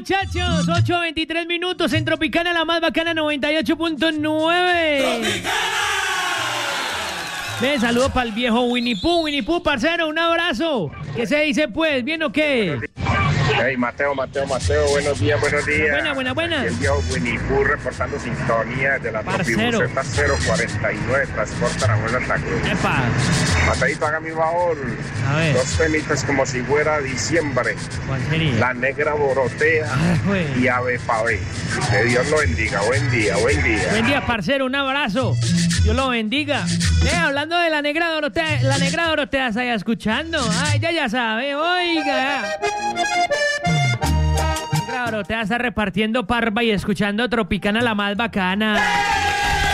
muchachos, 8:23 minutos en Tropicana, la más bacana, 98.9. Ve, saludo para el viejo Winnie Pooh. Winnie Pooh, parcero, un abrazo. ¿Qué se dice, pues? ¿Bien o qué? Hey, Mateo, buenos días. Buena. Aquí el viejo Winnie Pooh reportando sintonía de la Tropibuseta 049, transporta la buena Cruz. Epa. Mateito, haga mi favor. A ver. 2 temitas como si fuera diciembre. ¿Cuál sería? La Negra Dorotea y Ave Pavé. Que Dios lo bendiga. Buen día. Buen día, parcero, un abrazo. Dios lo bendiga. Hablando de la Negra Dorotea, está ya escuchando. Ay, ya sabe, oiga. La Negra Dorotea está repartiendo parva y escuchando Tropicana, la más bacana.